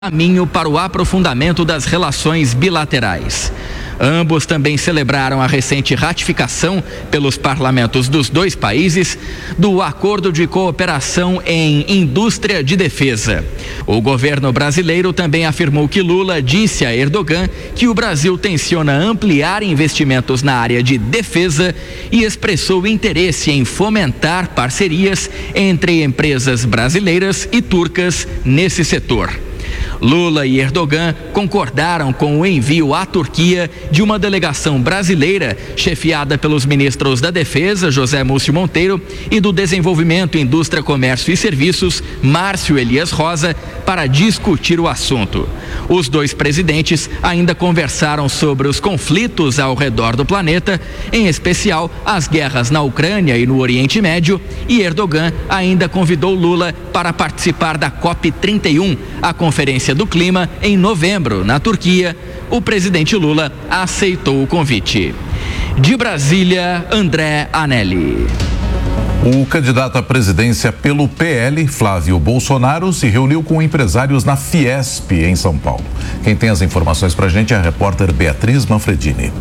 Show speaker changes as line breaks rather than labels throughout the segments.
caminho para o aprofundamento das relações bilaterais. Ambos também celebraram a recente ratificação pelos parlamentos dos dois países do Acordo de Cooperação em Indústria de Defesa. O governo brasileiro também afirmou que Lula disse a Erdogan que o Brasil tenciona ampliar investimentos na área de defesa e expressou interesse em fomentar parcerias entre empresas brasileiras e turcas nesse setor. Lula e Erdogan concordaram com o envio à Turquia de uma delegação brasileira chefiada pelos ministros da Defesa, José Múcio Monteiro, e do Desenvolvimento, Indústria, Comércio e Serviços, Márcio Elias Rosa, para discutir o assunto. Os dois presidentes ainda conversaram sobre os conflitos ao redor do planeta, em especial as guerras na Ucrânia e no Oriente Médio, e Erdogan ainda convidou Lula para participar da COP31, a Conferência do Clima, em novembro, na Turquia. O presidente Lula aceitou o convite. De Brasília, André Anelli.
O candidato à presidência pelo PL, Flávio Bolsonaro, se reuniu com empresários na Fiesp, em São Paulo. Quem tem as informações pra gente é a repórter Beatriz Manfredini.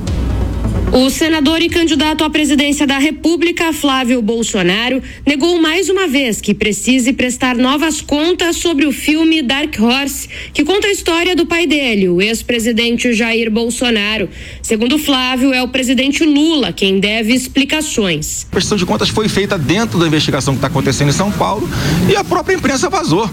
O senador e candidato à presidência da República, Flávio Bolsonaro, negou mais uma vez que precise prestar novas contas sobre o filme Dark Horse, que conta a história do pai dele, o ex-presidente Jair Bolsonaro. Segundo Flávio, é o presidente Lula quem deve explicações.
A prestação de contas foi feita dentro da investigação que está acontecendo em São Paulo e a própria imprensa vazou.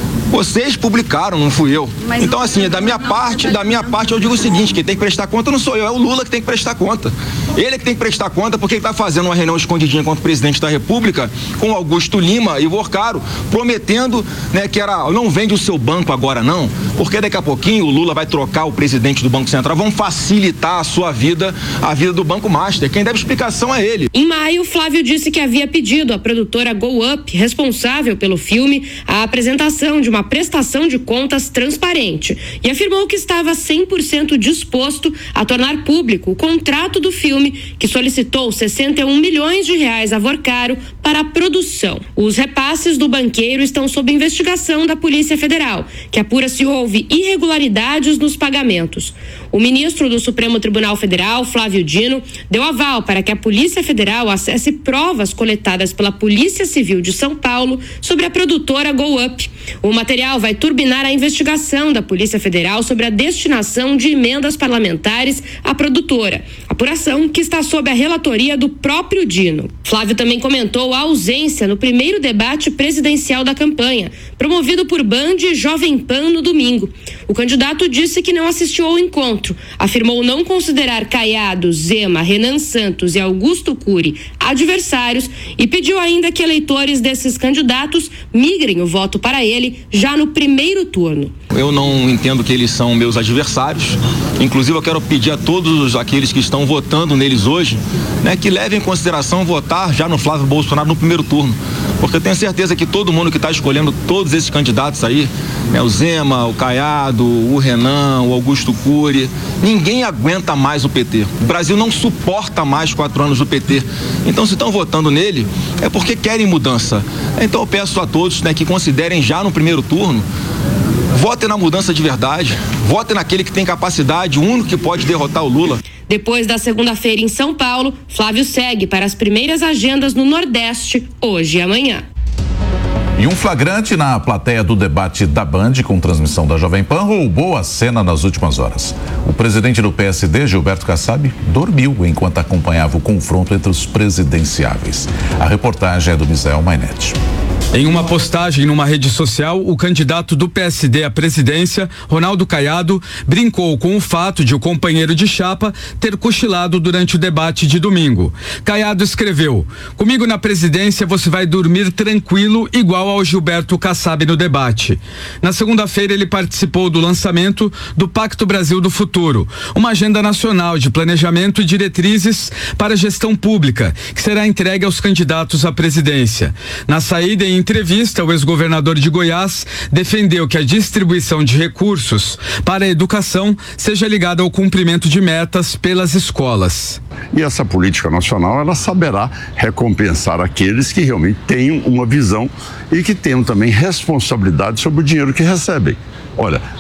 Vocês publicaram, não fui eu. Mas então, assim, da minha parte eu digo o seguinte: quem tem que prestar conta não sou eu, é o Lula que tem que prestar conta. Ele é que tem que prestar conta porque ele está fazendo uma reunião escondidinha contra o presidente da República com Augusto Lima e Vorcaro, prometendo, né, que era, não vende o seu banco agora não, porque daqui a pouquinho o Lula vai trocar o presidente do Banco Central, vão facilitar a sua vida, a vida do Banco Master. Quem deve explicação é ele.
Em maio, Flávio disse que havia pedido à produtora Go Up, responsável pelo filme, a apresentação de uma prestação de contas transparente e afirmou que estava 100% disposto a tornar público o contrato do filme, que solicitou 61 milhões de reais a Vorcaro para a produção. Os repasses do banqueiro estão sob investigação da Polícia Federal, que apura se houve irregularidades nos pagamentos. O ministro do Supremo Tribunal Federal, Flávio Dino, deu aval para que a Polícia Federal acesse provas coletadas pela Polícia Civil de São Paulo sobre a produtora Go Up. O material vai turbinar a investigação da Polícia Federal sobre a destinação de emendas parlamentares à produtora, apuração que está sob a relatoria do próprio Dino. Flávio também comentou a ausência no primeiro debate presidencial da campanha, promovido por Band e Jovem Pan no domingo. O candidato disse que não assistiu ao encontro, afirmou não considerar Caiado, Zema, Renan Santos e Augusto Cury adversários e pediu ainda que eleitores desses candidatos migrem o voto para ele já no primeiro turno.
Eu não entendo que eles são meus adversários. Inclusive, eu quero pedir a todos aqueles que estão votando neles hoje, né, que levem em consideração votar já no Flávio Bolsonaro no primeiro turno. Porque eu tenho certeza que todo mundo que está escolhendo todos esses candidatos aí, né, o Zema, o Caiado, o Renan, o Augusto Cury, ninguém aguenta mais o PT. O Brasil não suporta mais 4 anos do PT. Então, se estão votando nele, é porque querem mudança. Então, eu peço a todos, né, que considerem já no primeiro turno, votem na mudança de verdade, votem naquele que tem capacidade, o único que pode derrotar o Lula.
Depois da segunda-feira em São Paulo, Flávio segue para as primeiras agendas no Nordeste, hoje e amanhã.
E um flagrante na plateia do debate da Band, com transmissão da Jovem Pan, roubou a cena nas últimas horas. O presidente do PSD, Gilberto Kassab, dormiu enquanto acompanhava o confronto entre os presidenciáveis. A reportagem é do Misael Mainetti.
Em uma postagem numa rede social, o candidato do PSD à presidência, Ronaldo Caiado, brincou com o fato de o companheiro de chapa ter cochilado durante o debate de domingo. Caiado escreveu: "Comigo na presidência você vai dormir tranquilo, igual ao Gilberto Kassab no debate." Na segunda-feira ele participou do lançamento do Pacto Brasil do Futuro, uma agenda nacional de planejamento e diretrizes para a gestão pública, que será entregue aos candidatos à presidência. Na saída em entrevista, o ex-governador de Goiás defendeu que a distribuição de recursos para a educação seja ligada ao cumprimento de metas pelas escolas.
E essa política nacional, ela saberá recompensar aqueles que realmente tenham uma visão e que tenham também responsabilidade sobre o dinheiro que recebem. Olha,